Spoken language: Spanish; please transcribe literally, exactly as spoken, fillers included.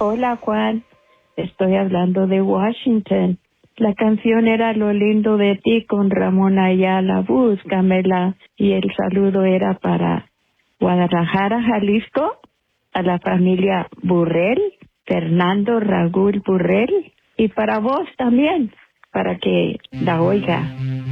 Hola, Juan. Estoy hablando de Washington. La canción era Lo lindo de ti con Ramón Ayala. Búscamela. Y el saludo era para Guadalajara, Jalisco, a la familia Burrell, Fernando Raúl Burrell, y para vos también, para que la oiga.